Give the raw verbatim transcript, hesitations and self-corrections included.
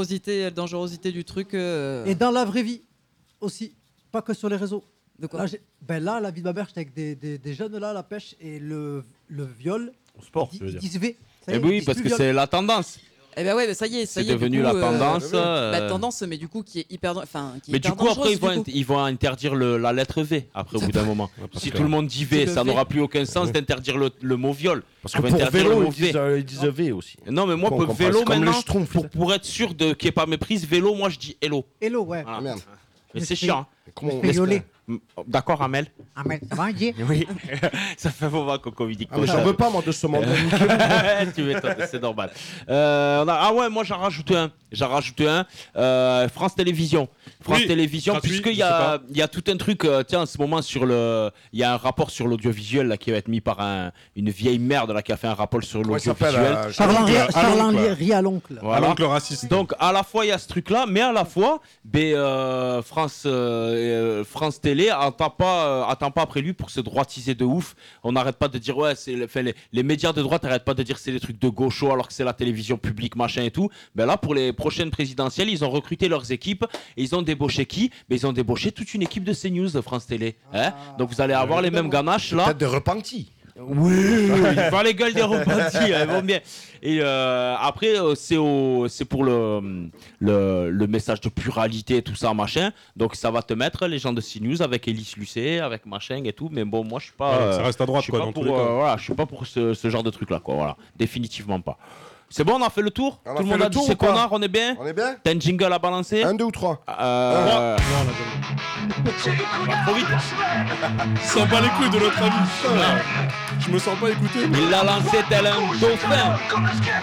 dangerosité, la dangerosité du truc. Euh... Et dans la vraie vie aussi, pas que sur les réseaux. De quoi là, ben là, la vie de ma mère, j'étais avec des, des, des jeunes là à la pêche et le, le viol. Au sport, ils, tu veux ils dire. disent V. Et oui, parce que viol. C'est la tendance. Eh ben ouais, mais ça y est, ça c'est y est. devenu coup, la tendance. Euh, la tendance, mais du coup, qui est hyper, enfin, qui est mais hyper du coup, après, ils vont, coup. ils vont interdire le, la lettre V. Après, au bout d'un moment, si tout le monde dit V, ça n'aura plus aucun sens ouais. d'interdire le, le mot viol. Parce que pour vélo, ils disent, euh, ils disent V aussi. Non, mais moi, Quoi, pour vélo maintenant, pour, pour être sûr de qu'il n'y ait pas méprise, vélo, moi, je dis hello. Hello, ouais. Voilà. Ah, merde. Mais c'est chiant. Comment on D'accord, Amel. Amel, ça va, Dieu. Oui. Ça fait moment Coco Vidic. Ah, mais j'en veux pas, moi, de ce monde. Tu m'étonnes, c'est normal. Euh, on a... Ah ouais, moi j'en rajouté un. J'en rajouté un. Euh, France Télévisions. France oui, Télévisions, puisqu'il y a, il y a tout un truc, euh, tiens, en ce moment, sur le. Il y a un rapport sur l'audiovisuel là, qui va être mis par un, une vieille merde là, qui a fait un rapport sur l'audiovisuel. Charles rit à l'oncle. Voilà. À l'oncle raciste. Donc, à la fois, il y a ce truc-là, mais à la fois, ben, euh, France, euh, France Télé attend pas, euh, attend pas après lui pour se droitiser de ouf. On n'arrête pas de dire, ouais, c'est le, les, les médias de droite n'arrêtent pas de dire que c'est des trucs de gauchos alors que c'est la télévision publique, machin et tout. Ben là, pour les prochaines présidentielles, ils ont recruté leurs équipes et ils ont débauché qui? Ben, ils ont débauché toute une équipe de CNews de France Télé. Hein, ah, donc, vous allez avoir les mêmes ganaches là. Peut-être des repentis. Oui, pas les gueules des repentis, elles vont bien. Et euh, après, euh, c'est, au, c'est pour le, le, le message de pluralité, tout ça, machin. Donc ça va te mettre les gens de CNews avec Élise Lucet, avec machin et tout. Mais bon, moi, je suis pas. Ouais, ça reste à droite, je suis quoi, pas dans pour, tous les cas. euh, voilà, je suis pas pour ce, ce genre de truc là, quoi. Voilà, définitivement pas. C'est bon, on a fait le tour. On a Tout le fait monde le a dit tour c'est ou pas connard, on est bien. On est bien. T'as un jingle à balancer. Un, deux ou trois euh... Trop vite. Sens pas les couilles de notre ami. Je me sens pas écouté. Il l'a lancé tel un dauphin.